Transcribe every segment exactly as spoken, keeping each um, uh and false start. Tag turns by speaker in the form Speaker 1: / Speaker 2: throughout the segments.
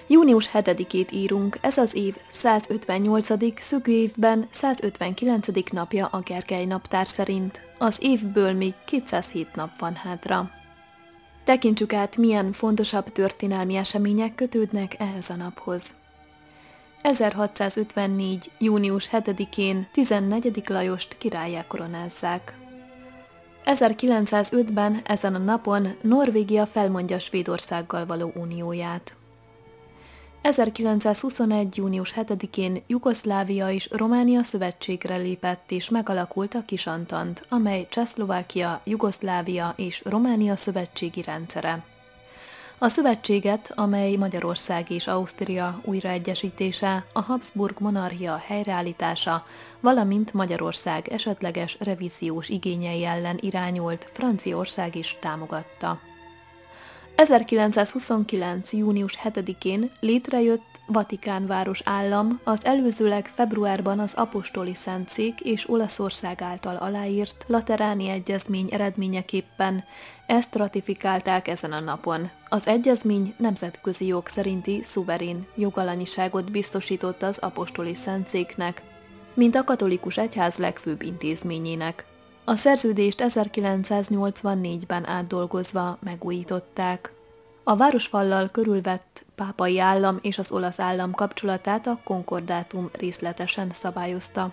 Speaker 1: Június hetedikét írunk, ez az év százötvennyolcadik szökőévben százötvenkilencedik napja a Gergely naptár szerint. Az évből még kétszázhét nap van hátra. Tekintsük át, milyen fontosabb történelmi események kötődnek ehhez a naphoz. ezerhatszázötvennégy. június hetedikén tizennegyedik Lajost királlyá koronázzák. ezerkilencszázötben ezen a napon Norvégia felmondja Svédországgal való unióját. ezerkilencszázhuszonegy. június hetedikén Jugoszlávia és Románia szövetségre lépett és megalakult a Kisantant, amely Csehszlovákia, Jugoszlávia és Románia szövetségi rendszere. A szövetséget, amely Magyarország és Ausztria újraegyesítése, a Habsburg monarchia helyreállítása, valamint Magyarország esetleges revíziós igényei ellen irányult, Franciaország is támogatta. ezerkilencszázhuszonkilenc. június hetedikén létrejött Vatikánváros állam, az előzőleg februárban az Apostoli Szentszék és Olaszország által aláírt Lateráni Egyezmény eredményeképpen. Ezt ratifikálták ezen a napon. Az egyezmény nemzetközi jog szerinti szuverén jogalanyiságot biztosított az Apostoli Szentszéknek, mint a katolikus egyház legfőbb intézményének. A szerződést ezerkilencszáznyolcvannégyben átdolgozva megújították. A városfallal körülvett pápai állam és az olasz állam kapcsolatát a konkordátum részletesen szabályozta.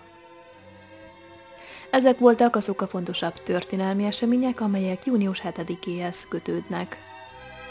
Speaker 1: Ezek voltak azok a fontosabb történelmi események, amelyek június hetedikéhez kötődnek.